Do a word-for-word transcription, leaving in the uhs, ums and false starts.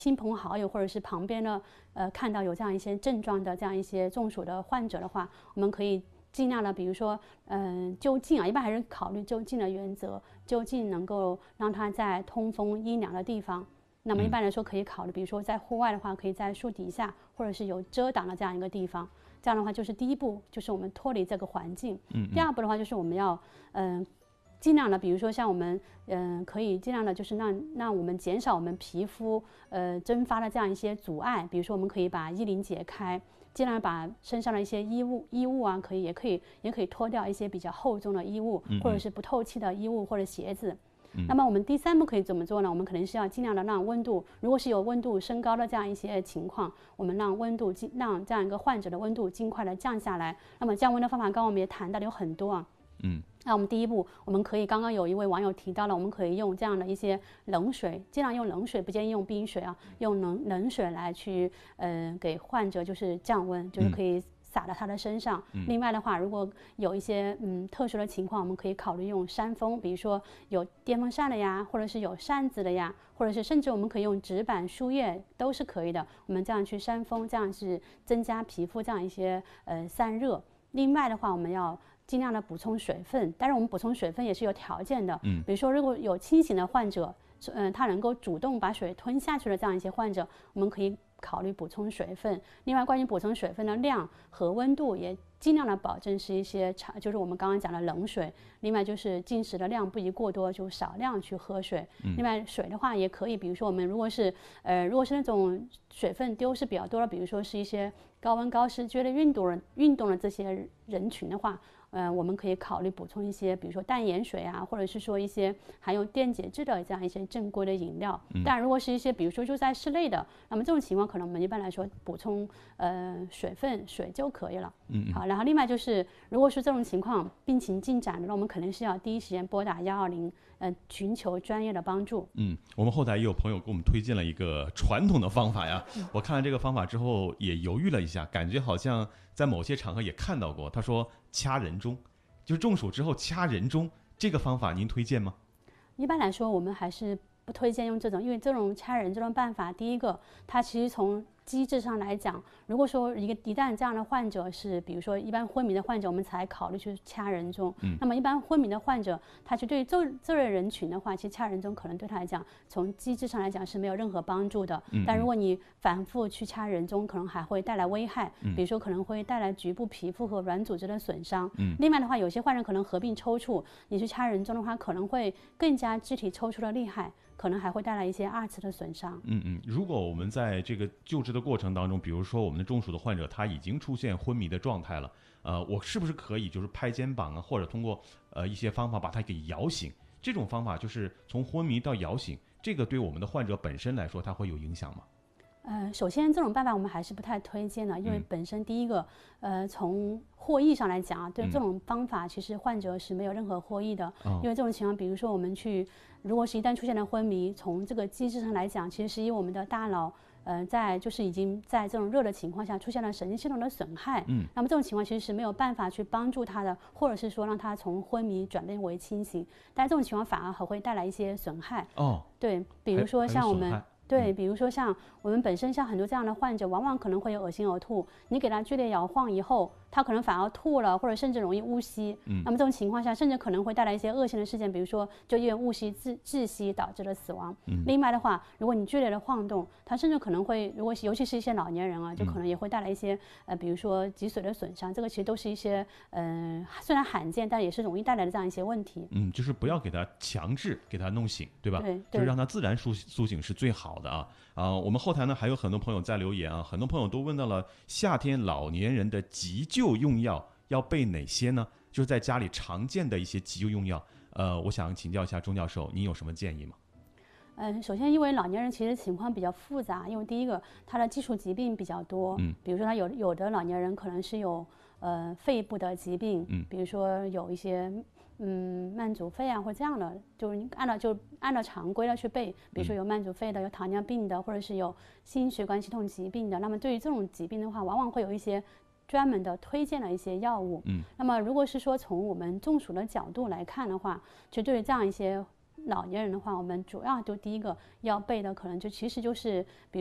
亲朋好友或者是旁边的呃看到有这样一些症状的这样一些中暑的患者的话，我们可以尽量的，比如说，嗯、呃，就近啊，一般还是考虑就近的原则，就近能够让他在通风阴凉的地方。那么一般来说可以考虑，比如说在户外的话，可以在树底下或者是有遮挡的这样一个地方。这样的话，就是第一步，就是我们脱离这个环境。 嗯嗯第二步的话，就是我们要，嗯、呃。尽量的，比如说像我们，嗯、呃，可以尽量的，就是让让我们减少我们皮肤呃蒸发的这样一些阻碍。比如说，我们可以把衣领解开，尽量把身上的一些衣物衣物啊，可以也可以也可以脱掉一些比较厚重的衣物， 嗯嗯或者是不透气的衣物或者鞋子。 嗯那么我们第三步可以怎么做呢？我们可能是要尽量的让温度，如果是有温度升高的这样一些情况，我们让温度尽让这样一个患者的温度尽快的降下来。那么降温的方法，刚刚我们也谈到了有很多啊。 嗯， 那我们第一步，我们可以刚刚有一位网友提到了，我们可以用这样的一些冷水，尽量用冷水，不建议用冰水啊，用冷冷水来去呃给患者就是降温，就是可以洒到他的身上。 嗯、 另外的话，如果有一些嗯特殊的情况，我们可以考虑用扇风，比如说有电风扇的呀，或者是有扇子的呀，或者是甚至我们可以用纸板输液都是可以的。我们这样去扇风，这样是增加皮肤这样一些呃散热。另外的话，我们要尽量的补充水分，但是我们补充水分也是有条件的。 嗯， 比如说如果有清醒的患者，嗯、呃，他能够主动把水吞下去的这样一些患者，我们可以考虑补充水分。另外，关于补充水分的量和温度，也尽量的保证是一些常，就是我们刚刚讲的冷水。另外就是进食的量不宜过多，就少量去喝水。 嗯、 另外水的话也可以，比如说我们如果是呃如果是那种水分丢失比较多的，比如说是一些高温高湿剧烈运动人运动的这些人群的话。呃，我们可以考虑补充一些，比如说淡盐水啊，或者是说一些含有电解质的这样一些正规的饮料。 嗯、 但如果是一些，比如说就在室内的，那么这种情况可能我们一般来说补充呃水分水就可以了。 嗯嗯。 好，然后另外就是，如果是这种情况病情进展的，那我们肯定是要第一时间拨打幺二零，呃，寻求专业的帮助。 嗯，我们后台也有朋友给我们推荐了一个传统的方法呀。 嗯、 我看了这个方法之后也犹豫了一下，感觉好像在某些场合也看到过。他说掐人中。就是中暑之后掐人中这个方法，您推荐吗？ 一般来说，我们还是不推荐用这种，因为这种掐人中的办法，第一个，它其实从机制上来讲，如果说一个一旦这样的患者是，比如说一般昏迷的患者，我们才考虑去掐人中。 嗯， 那么一般昏迷的患者，他去对这这类人群的话，其实掐人中可能对他来讲，从机制上来讲是没有任何帮助的。 嗯， 但如果你反复去掐人中，可能还会带来危害， 嗯、 比如说可能会带来局部皮肤和软组织的损伤。 嗯， 另外的话，有些患者可能合并抽搐，你去掐人中的话，可能会更加肢体抽搐的厉害。可能还会带来一些二次的损伤。 嗯嗯，如果我们在这个救治的过程当中，比如说我们的中暑的患者他已经出现昏迷的状态了，呃，我是不是可以就是拍肩膀啊，或者通过呃一些方法把他给摇醒？这种方法就是从昏迷到摇醒，这个对我们的患者本身来说，它会有影响吗？ 呃，首先这种办法我们还是不太推荐的，因为本身第一个，呃，从获益上来讲啊，对这种方法其实患者是没有任何获益的， 嗯、 因为这种情况，比如说我们去，如果是一旦出现了昏迷，从这个机制上来讲，其实是因为我们的大脑，呃，在就是已经在这种热的情况下出现了神经系统的损害， 嗯， 那么这种情况其实是没有办法去帮助他的，或者是说让他从昏迷转变为清醒，但这种情况反而还会带来一些损害。 哦， 对，比如说像我们。对， 嗯、 比如说像我们本身像很多这样的患者，往往可能会有恶心呕吐，你给他剧烈摇晃以后，他可能反而吐了，或者甚至容易误吸。 嗯， 那么这种情况下，甚至可能会带来一些恶性的事件，比如说就因为误吸窒窒息导致的死亡。 嗯， 另外的话，如果你剧烈的晃动，它甚至可能会，如果尤其是一些老年人啊，就可能也会带来一些、嗯、呃，比如说脊髓的损伤。这个其实都是一些嗯、呃，虽然罕见，但也是容易带来的这样一些问题。 嗯，就是不要给他强制给他弄醒，对吧？ 对，对就是让他自然苏苏醒是最好的啊啊、呃！我们后台呢还有很多朋友在留言啊，很多朋友都问到了夏天老年人的急救用药要备哪些呢？就是在家里常见的一些急救用药，呃，我想请教一下钟教授，您有什么建议吗？ 嗯，首先因为老年人其实情况比较复杂，因为第一个他的基础疾病比较多， 嗯， 比如说他有有的老年人可能是有呃肺部的疾病， 嗯， 比如说有一些嗯慢阻肺啊或这样的，就是按照就按照常规的去备，比如说有慢阻肺的，有糖尿病的，或者是有心血管系统疾病的。那么对于这种疾病的话，往往会有一些专门的推荐的一些药物。 嗯， 那么如果是说从我们中暑的角度来看的话，就对于这样一些老年人的话，我们主要就第一个要备的可能就其实就是比